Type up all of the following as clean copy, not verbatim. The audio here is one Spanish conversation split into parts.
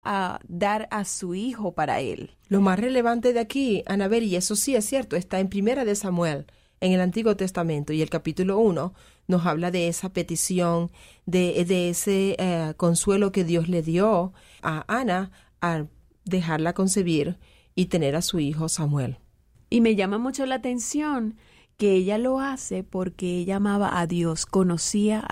a dar a su hijo para él. Lo más relevante de aquí, Anabel, y eso sí es cierto, está en Primera de Samuel, en el Antiguo Testamento, y el capítulo 1 nos habla de esa petición, de ese consuelo que Dios le dio a Ana al dejarla concebir y tener a su hijo Samuel. Y me llama mucho la atención que ella lo hace porque ella amaba a Dios, conocía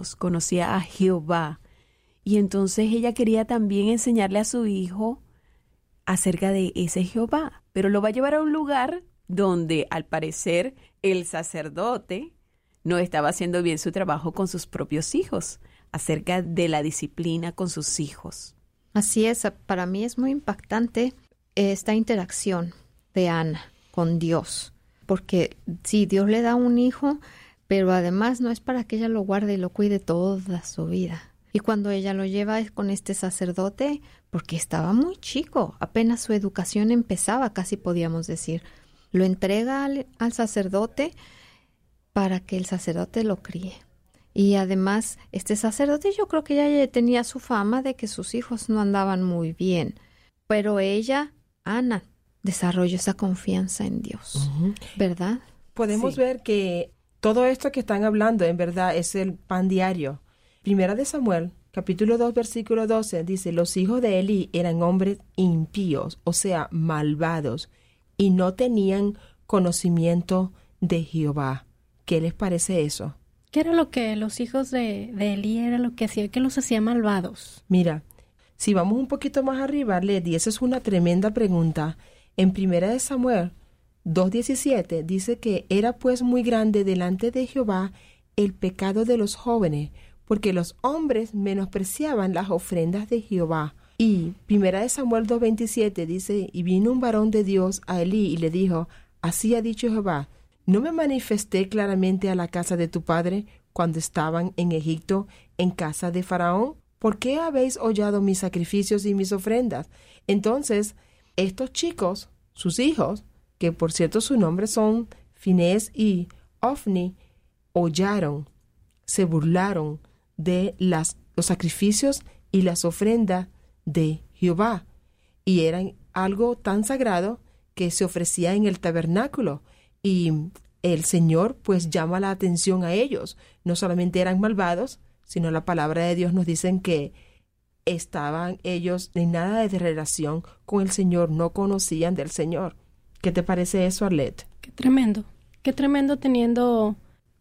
a Jehová. Y entonces ella quería también enseñarle a su hijo acerca de ese Jehová. Pero lo va a llevar a un lugar donde, al parecer, el sacerdote no estaba haciendo bien su trabajo con sus propios hijos, acerca de la disciplina con sus hijos. Así es, para mí es muy impactante esta interacción de Ana con Dios, porque sí, Dios le da un hijo, pero además no es para que ella lo guarde y lo cuide toda su vida. Y cuando ella lo lleva con este sacerdote, porque estaba muy chico, apenas su educación empezaba, casi podíamos decir, lo entrega al sacerdote para que el sacerdote lo críe. Y además, este sacerdote yo creo que ya tenía su fama de que sus hijos no andaban muy bien, pero ella, Ana, desarrolló esa confianza en Dios, ¿verdad? Podemos ver que todo esto que están hablando en verdad es el pan diario. Primera de Samuel, capítulo 2, versículo 12, dice, los hijos de Elí eran hombres impíos, o sea, malvados, y no tenían conocimiento de Jehová. ¿Qué les parece eso? ¿Qué era lo que los hijos de Elí era lo que hacía? ¿Qué los hacía malvados? Mira, si vamos un poquito más arriba, Lady, esa es una tremenda pregunta. En Primera de Samuel 2:17 dice que era pues muy grande delante de Jehová el pecado de los jóvenes, porque los hombres menospreciaban las ofrendas de Jehová. Y Primera de Samuel 2:27 dice, y vino un varón de Dios a Elí y le dijo, así ha dicho Jehová, ¿no me manifesté claramente a la casa de tu padre cuando estaban en Egipto, en casa de Faraón? ¿Por qué habéis hollado mis sacrificios y mis ofrendas? Entonces, estos chicos, sus hijos, que por cierto sus nombres son Finés y Ofni, hollaron, se burlaron de los sacrificios y las ofrendas de Jehová. Y eran algo tan sagrado que se ofrecía en el tabernáculo. Y el Señor pues llama la atención a ellos. No solamente eran malvados, sino la palabra de Dios nos dice que estaban ellos en nada de relación con el Señor, no conocían del Señor. ¿Qué te parece eso, Arlette? Qué tremendo teniendo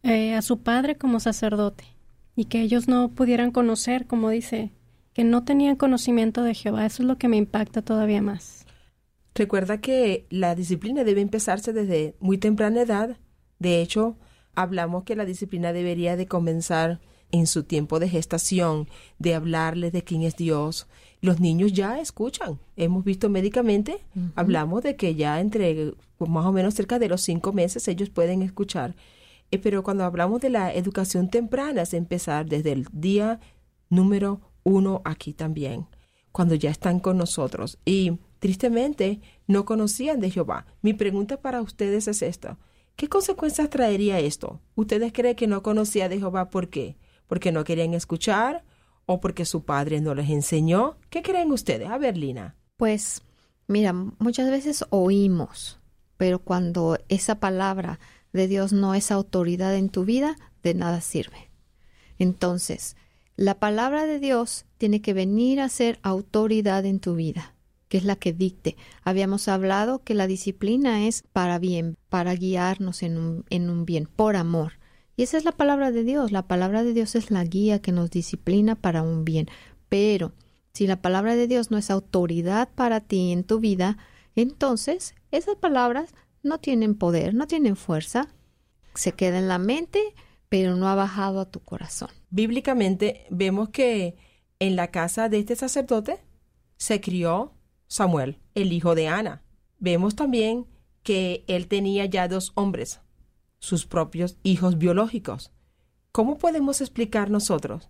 a su padre como sacerdote y que ellos no pudieran conocer, como dice, que no tenían conocimiento de Jehová. Eso es lo que me impacta todavía más. Recuerda que la disciplina debe empezarse desde muy temprana edad. De hecho, hablamos que la disciplina debería de comenzar en su tiempo de gestación, de hablarles de quién es Dios. Los niños ya escuchan. Hemos visto médicamente, hablamos de que ya entre más o menos cerca de los 5 meses ellos pueden escuchar. Pero cuando hablamos de la educación temprana es empezar desde el día número 1 aquí también, cuando ya están con nosotros. Y tristemente no conocían de Jehová. Mi pregunta para ustedes es esta. ¿Qué consecuencias traería esto? ¿Ustedes creen que no conocía de Jehová? ¿Por qué? ¿Porque no querían escuchar? ¿O porque su padre no les enseñó? ¿Qué creen ustedes? A ver, Lina. Pues, mira, muchas veces oímos, pero cuando esa palabra de Dios no es autoridad en tu vida, de nada sirve. Entonces, la palabra de Dios tiene que venir a ser autoridad en tu vida, que es la que dicte. Habíamos hablado que la disciplina es para bien, para guiarnos en un bien, por amor. Y esa es la palabra de Dios. La palabra de Dios es la guía que nos disciplina para un bien. Pero si la palabra de Dios no es autoridad para ti en tu vida, entonces esas palabras no tienen poder, no tienen fuerza. Se queda en la mente, pero no ha bajado a tu corazón. Bíblicamente vemos que en la casa de este sacerdote se crió Samuel, el hijo de Ana. Vemos también que él tenía ya 2 hombres, sus propios hijos biológicos. ¿Cómo podemos explicar nosotros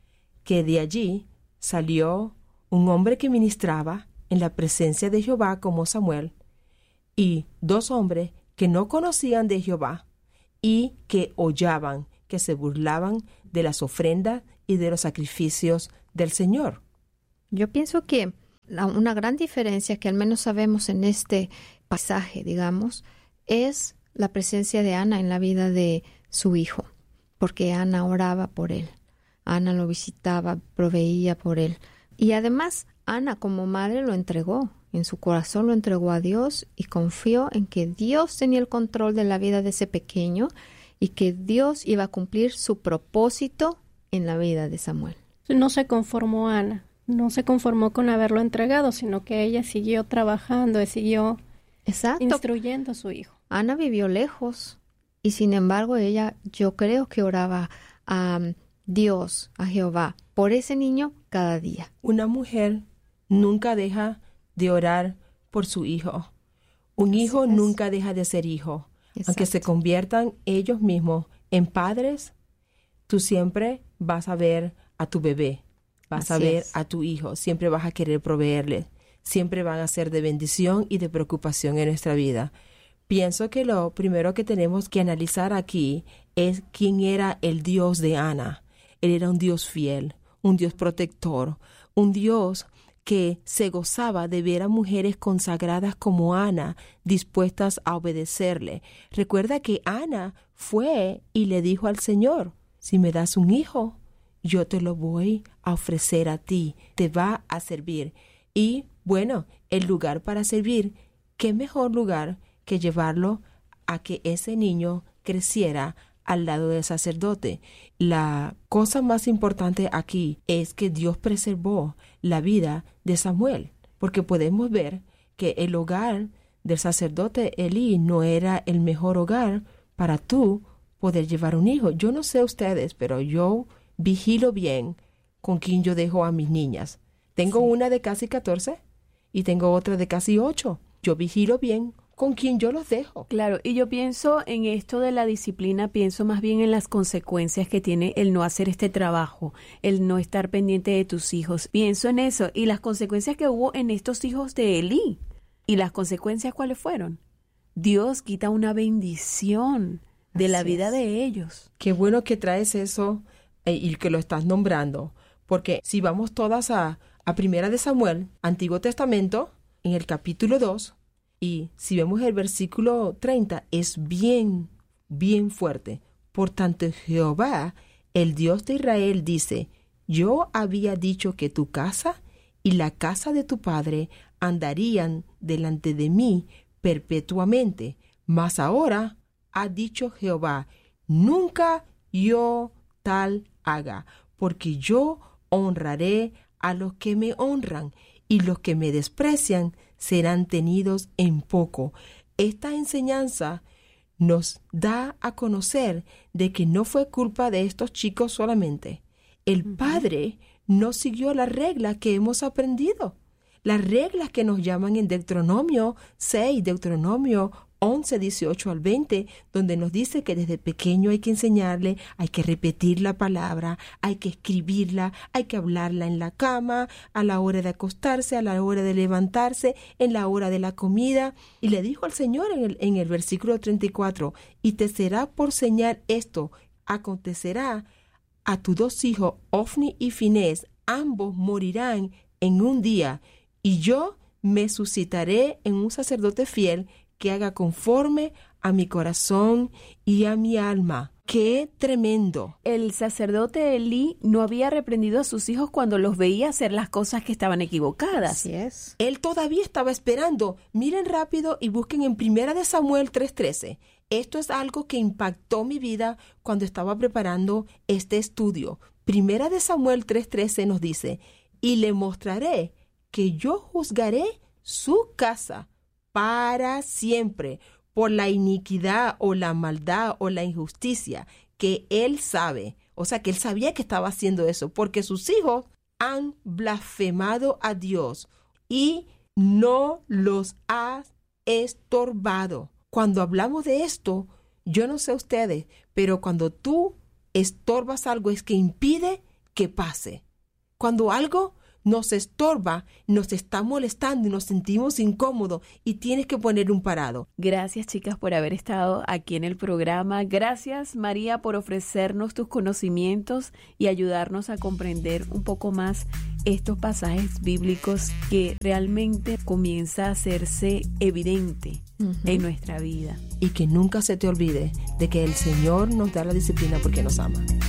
que de allí salió un hombre que ministraba en la presencia de Jehová como Samuel y 2 hombres que no conocían de Jehová y que hollaban, que se burlaban de las ofrendas y de los sacrificios del Señor? Yo pienso que una gran diferencia que al menos sabemos en este pasaje, digamos, es la presencia de Ana en la vida de su hijo, porque Ana oraba por él, Ana lo visitaba, proveía por él. Y además, Ana como madre lo entregó, en su corazón lo entregó a Dios y confió en que Dios tenía el control de la vida de ese pequeño y que Dios iba a cumplir su propósito en la vida de Samuel. No se conformó Ana, no se conformó con haberlo entregado, sino que ella siguió trabajando, siguió instruyendo a su hijo. Ana vivió lejos y sin embargo ella, yo creo que oraba a Dios, a Jehová, por ese niño cada día. Una mujer nunca deja de orar por su hijo. Un hijo nunca deja de ser hijo. Exacto. Aunque se conviertan ellos mismos en padres, tú siempre vas a ver a tu bebé, vas a ver a tu hijo, siempre vas a querer proveerle, siempre van a ser de bendición y de preocupación en nuestra vida. Pienso que lo primero que tenemos que analizar aquí es quién era el Dios de Ana. Él era un Dios fiel, un Dios protector, un Dios que se gozaba de ver a mujeres consagradas como Ana, dispuestas a obedecerle. Recuerda que Ana fue y le dijo al Señor, si me das un hijo, yo te lo voy a ofrecer a ti, te va a servir. Y bueno, el lugar para servir, ¿qué mejor lugar que llevarlo a que ese niño creciera al lado del sacerdote? La cosa más importante aquí es que Dios preservó la vida de Samuel, porque podemos ver que el hogar del sacerdote Elí no era el mejor hogar para tú poder llevar un hijo. Yo no sé ustedes, pero yo vigilo bien con quién yo dejo a mis niñas. Tengo una de casi 14 y tengo otra de casi 8. Yo vigilo bien con quien yo los dejo. Claro, y yo pienso en esto de la disciplina, pienso más bien en las consecuencias que tiene el no hacer este trabajo, el no estar pendiente de tus hijos. Pienso en eso y las consecuencias que hubo en estos hijos de Elí. ¿Y las consecuencias cuáles fueron? Dios quita una bendición de la vida de ellos. Qué bueno que traes eso y que lo estás nombrando, porque si vamos todas a Primera de Samuel, Antiguo Testamento, en el capítulo 2, y si vemos el versículo 30, es bien fuerte. Por tanto, Jehová, el Dios de Israel, dice, yo había dicho que tu casa y la casa de tu padre andarían delante de mí perpetuamente. Mas ahora ha dicho Jehová, nunca yo tal haga, porque yo honraré a los que me honran, y los que me desprecian serán tenidos en poco. Esta enseñanza nos da a conocer de que no fue culpa de estos chicos solamente. El padre no siguió la regla que hemos aprendido. Las reglas que nos llaman en Deuteronomio 6, Deuteronomio 11, 18 al 20, donde nos dice que desde pequeño hay que enseñarle, hay que repetir la palabra, hay que escribirla, hay que hablarla en la cama, a la hora de acostarse, a la hora de levantarse, en la hora de la comida. Y le dijo al Señor en el versículo 34, y te será por señal esto, acontecerá a tus 2 hijos, Ofni y Finés, ambos morirán en un día, y yo me suscitaré en un sacerdote fiel que haga conforme a mi corazón y a mi alma. ¡Qué tremendo! El sacerdote Elí no había reprendido a sus hijos cuando los veía hacer las cosas que estaban equivocadas. Así es. Él todavía estaba esperando. Miren rápido y busquen en Primera de Samuel 3:13. Esto es algo que impactó mi vida cuando estaba preparando este estudio. Primera de Samuel 3:13 nos dice, y le mostraré que yo juzgaré su casa para siempre por la iniquidad o la maldad o la injusticia que él sabe. O sea, que él sabía que estaba haciendo eso porque sus hijos han blasfemado a Dios y no los ha estorbado. Cuando hablamos de esto, yo no sé ustedes, pero cuando tú estorbas algo es que impide que pase. Cuando algo nos estorba, nos está molestando y nos sentimos incómodos y tienes que poner un parado. Gracias, chicas, por haber estado aquí en el programa. Gracias, María, por ofrecernos tus conocimientos y ayudarnos a comprender un poco más estos pasajes bíblicos que realmente comienza a hacerse evidente en nuestra vida. Y que nunca se te olvide de que el Señor nos da la disciplina porque nos ama.